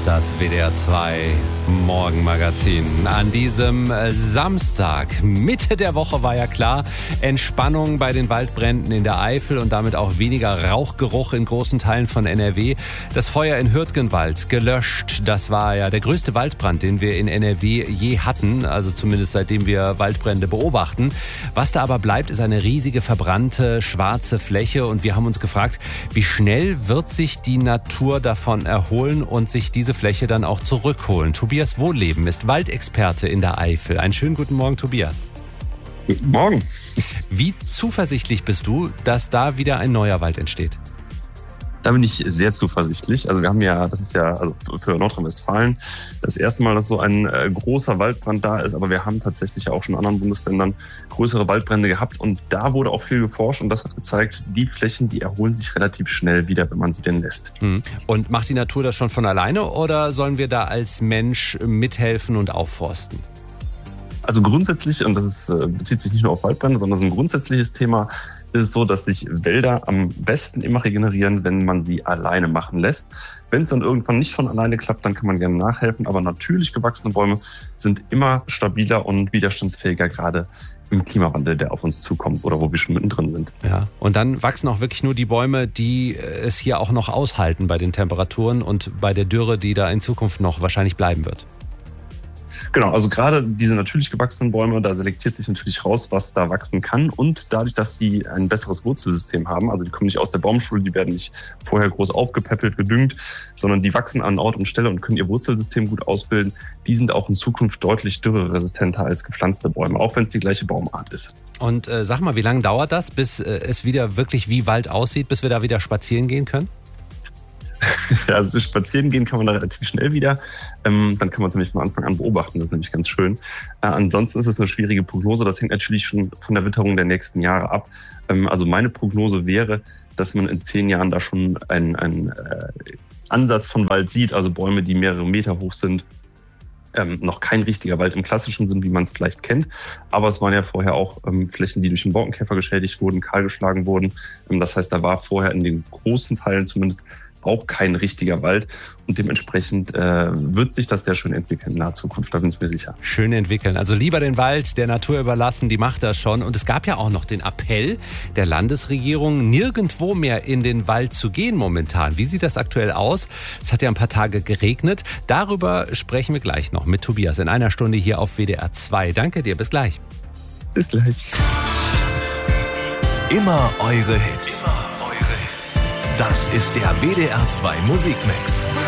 ist das WDR 2 Morgenmagazin. An diesem Samstag, Mitte der Woche war ja klar, Entspannung bei den Waldbränden in der Eifel und damit auch weniger Rauchgeruch in großen Teilen von NRW. Das Feuer in Hürtgenwald gelöscht, das war ja der größte Waldbrand, den wir in NRW je hatten, also zumindest seitdem wir Waldbrände beobachten. Was da aber bleibt, ist eine riesige verbrannte schwarze Fläche und wir haben uns gefragt, wie schnell wird sich die Natur davon erholen und sich diese Fläche dann auch zurückholen. Tobias Wohlleben ist Waldexperte in der Eifel. Einen schönen guten Morgen, Tobias. Guten Morgen. Wie zuversichtlich bist du, dass da wieder ein neuer Wald entsteht? Da bin ich sehr zuversichtlich. Also wir haben ja, das ist ja also für Nordrhein-Westfalen das erste Mal, dass so ein großer Waldbrand da ist. Aber wir haben tatsächlich auch schon in anderen Bundesländern größere Waldbrände gehabt. Und da wurde auch viel geforscht und das hat gezeigt, die Flächen, die erholen sich relativ schnell wieder, wenn man sie denn lässt. Und macht die Natur das schon von alleine oder sollen wir da als Mensch mithelfen und aufforsten? Also grundsätzlich, und das bezieht sich nicht nur auf Waldbrände, sondern das ist ein grundsätzliches Thema, ist es so, dass sich Wälder am besten immer regenerieren, wenn man sie alleine machen lässt. Wenn es dann irgendwann nicht von alleine klappt, dann kann man gerne nachhelfen. Aber natürlich gewachsene Bäume sind immer stabiler und widerstandsfähiger, gerade im Klimawandel, der auf uns zukommt oder wo wir schon mittendrin sind. Ja, und dann wachsen auch wirklich nur die Bäume, die es hier auch noch aushalten bei den Temperaturen und bei der Dürre, die da in Zukunft noch wahrscheinlich bleiben wird. Genau, also gerade diese natürlich gewachsenen Bäume, da selektiert sich natürlich raus, was da wachsen kann. Und dadurch, dass die ein besseres Wurzelsystem haben, also die kommen nicht aus der Baumschule, die werden nicht vorher groß aufgepäppelt, gedüngt, sondern die wachsen an Ort und Stelle und können ihr Wurzelsystem gut ausbilden. Die sind auch in Zukunft deutlich dürreresistenter als gepflanzte Bäume, auch wenn es die gleiche Baumart ist. Und sag mal, wie lange dauert das, bis es wieder wirklich wie Wald aussieht, bis wir da wieder spazieren gehen können? Ja, also spazieren gehen kann man da relativ schnell wieder. Dann kann man es nämlich von Anfang an beobachten. Das ist nämlich ganz schön. Ansonsten ist es eine schwierige Prognose. Das hängt natürlich schon von der Witterung der nächsten Jahre ab. Also meine Prognose wäre, dass man in 10 Jahren da schon einen Ansatz von Wald sieht. Also Bäume, die mehrere Meter hoch sind. Noch kein richtiger Wald im klassischen Sinn, wie man es vielleicht kennt. Aber es waren ja vorher auch Flächen, die durch den Borkenkäfer geschädigt wurden, kahlgeschlagen wurden. Das heißt, da war vorher in den großen Teilen zumindest auch kein richtiger Wald. Und dementsprechend wird sich das sehr schön entwickeln in naher Zukunft, da bin ich mir sicher. Schön entwickeln. Also lieber den Wald der Natur überlassen, die macht das schon. Und es gab ja auch noch den Appell der Landesregierung, nirgendwo mehr in den Wald zu gehen momentan. Wie sieht das aktuell aus? Es hat ja ein paar Tage geregnet. Darüber sprechen wir gleich noch mit Tobias in einer Stunde hier auf WDR 2. Danke dir, bis gleich. Bis gleich. Immer eure Hits. Das ist der WDR 2 Musikmix.